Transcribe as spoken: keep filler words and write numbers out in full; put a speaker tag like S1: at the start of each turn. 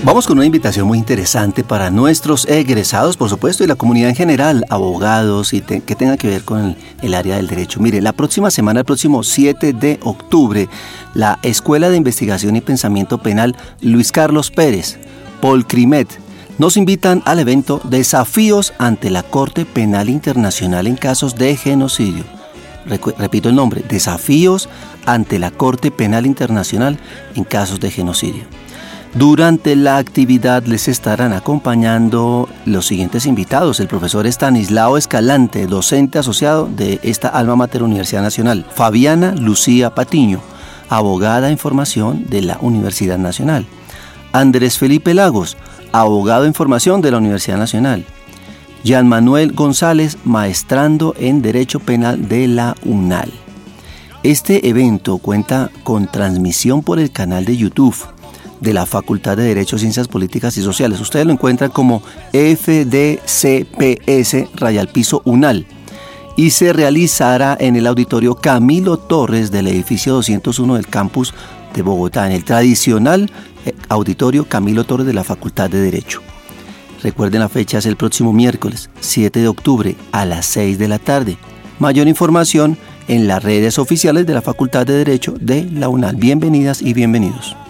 S1: Vamos con una invitación muy interesante para nuestros egresados, por supuesto, y la comunidad en general, abogados y te, que tenga que ver con el, el área del derecho. Mire, la próxima semana, el próximo siete de octubre, la Escuela de Investigación y Pensamiento Penal Luis Carlos Pérez, Polcrimet, nos invitan al evento Desafíos ante la Corte Penal Internacional en casos de genocidio. Recu- repito el nombre, Desafíos ante la Corte Penal Internacional en casos de genocidio. Durante la actividad les estarán acompañando los siguientes invitados: el profesor Estanislao Escalante, docente asociado de esta alma mater Universidad Nacional; Fabiana Lucía Patiño, abogada en formación de la Universidad Nacional; Andrés Felipe Lagos, abogado en formación de la Universidad Nacional; Jean Manuel González, maestrando en Derecho Penal de la UNAL. Este evento cuenta con transmisión por el canal de YouTube de la Facultad de Derecho, Ciencias Políticas y Sociales. Ustedes lo encuentran como F D C P S Rayal Piso UNAL, y se realizará en el auditorio Camilo Torres del edificio doscientos uno del campus de Bogotá, en el tradicional auditorio Camilo Torres de la Facultad de Derecho. Recuerden, la fecha es el próximo miércoles siete de octubre a las seis de la tarde. Mayor información en las redes oficiales de la Facultad de Derecho de la UNAL. Bienvenidas y bienvenidos.